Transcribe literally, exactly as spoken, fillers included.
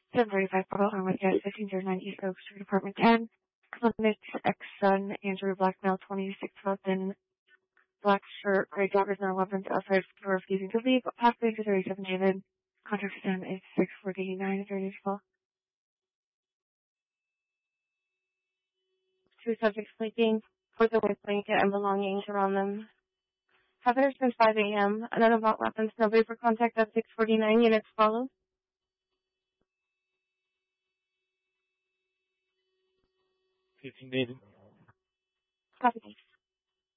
seven thirty-five Portal Home with Gas fifteen oh nine East Oak Street, Apartment ten. Clinic ex-son, Andrew Blackmail, twenty-six months in black shirt, gray joggers, and weapons outside for refusing to leave. Possibly to thirty-seven David. Contact time is six forty-nine, thirty twelve. Two subjects sleeping with a white blanket and belongings around them. Have since five a.m. None about weapons. Nobody for contact at six forty-nine. Units follow. fifteen David. Copy.